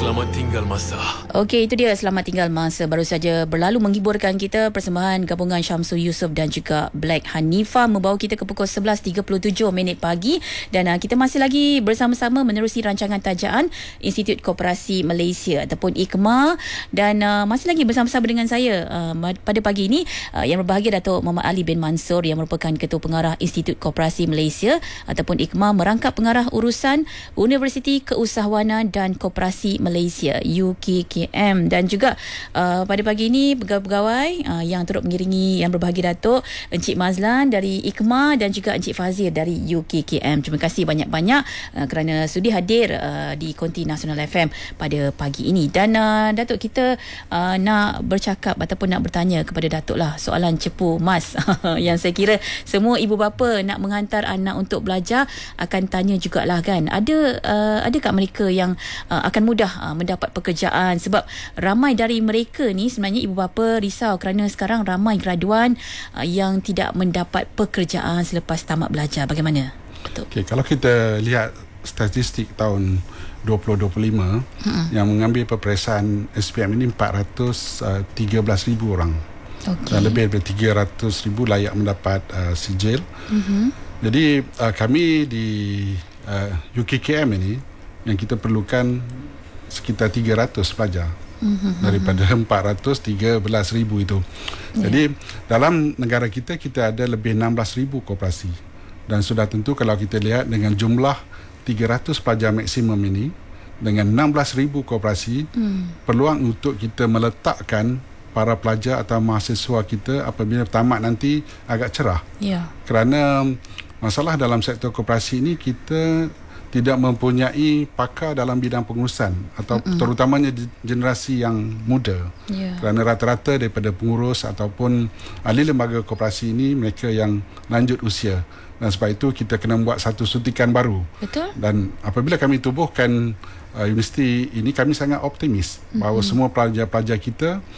Selamat tinggal masa. Okey, itu dia Selamat Tinggal Masa. Baru saja berlalu menghiburkan kita persembahan gabungan Syamsul Yusof dan juga Black Hanifa membawa kita ke pukul 11.37 pagi dan kita masih lagi bersama-sama menerusi rancangan tajaan Institut Koperasi Malaysia ataupun IKMA dan masih lagi bersama-sama dengan saya pada pagi ini yang berbahagia Datuk Muhammad Ali bin Mansor yang merupakan Ketua Pengarah Institut Koperasi Malaysia ataupun IKMA, merangkap pengarah urusan Universiti Keusahawanan dan Koperasi Malaysia UKKM, dan juga pada pagi ini pegawai-pegawai yang turut mengiringi yang berbahagia Datuk Encik Mazlan dari IKMA dan juga Encik Fazil dari UKKM. Terima kasih banyak-banyak kerana sudi hadir di Konti Nasional FM pada pagi ini. Dan Datuk, kita nak bercakap ataupun nak bertanya kepada Datuk lah soalan cepu mas yang saya kira semua ibu bapa nak menghantar anak untuk belajar akan tanya jugalah kan. Adakah mereka yang akan mudah mendapat pekerjaan, sebab ramai dari mereka ni sebenarnya ibu bapa risau kerana sekarang ramai graduan yang tidak mendapat pekerjaan selepas tamat belajar. Bagaimana? Okay, kalau kita lihat statistik tahun 2025 yang mengambil peperiksaan SPM ini 413,000 orang. Okay. Dan lebih daripada 300,000 layak mendapat sijil. Jadi kami di UKKM ini yang kita perlukan sekitar 300 pelajar daripada 413,000 itu. Jadi dalam negara kita ada lebih 16,000 koperasi, dan sudah tentu kalau kita lihat dengan jumlah 300 pelajar maksimum ini dengan 16,000 koperasi, peluang untuk kita meletakkan para pelajar atau mahasiswa kita apabila tamat nanti agak cerah. Kerana masalah dalam sektor koperasi ini, kita tidak mempunyai pakar dalam bidang pengurusan atau terutamanya generasi yang muda. Kerana rata-rata daripada pengurus ataupun ahli lembaga koperasi ini mereka yang lanjut usia, dan sebab itu kita kena buat satu suntikan baru. Betul. Dan apabila kami tubuhkan universiti ini, kami sangat optimis bahawa semua pelajar-pelajar kita